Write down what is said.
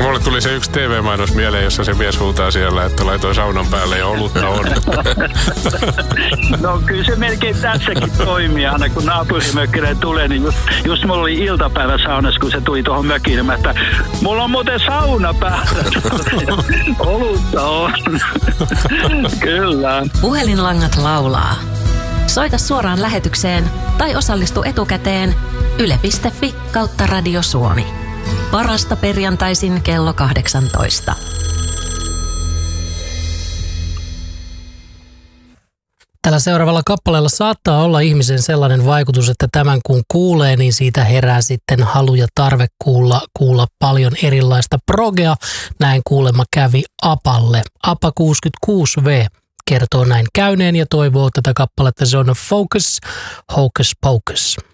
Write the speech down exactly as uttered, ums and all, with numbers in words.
Mulle tuli se yksi T V-mainos mieleen, jossa se mies huutaa siellä, että laitoi saunan päälle ja olutta on. No kyllä se melkein tässäkin toimii. Aina kun naapurimökkinen tulee, niin just, just mulla oli iltapäivä saunassa, kun se tuli tuohon mökiin, että mulla on muuten sauna päällä. Olutta on. Kyllä. Puhelinlangat laulaa. Soita suoraan lähetykseen tai osallistu etukäteen yle piste fi kautta Radio Suomi. Parasta perjantaisin kello kahdeksantoista. Tällä seuraavalla kappaleella saattaa olla ihmisen sellainen vaikutus, että tämän kun kuulee, niin siitä herää sitten halu ja tarve kuulla, kuulla paljon erilaista progea. Näin kuulemma kävi Apalle. Apa kuusikymmentäkuusi vuotta kertoo näin käyneen ja toivoo tätä kappaletta Zone of Focus, Hocus Pocus.